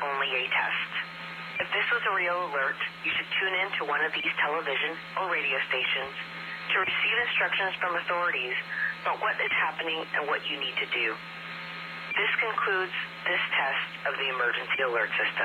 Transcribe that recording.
only a test. If this was a real alert, you should tune in to one of these television or radio stations to receive instructions from authorities about what is happening and what you need to do. This concludes this test of the emergency alert system.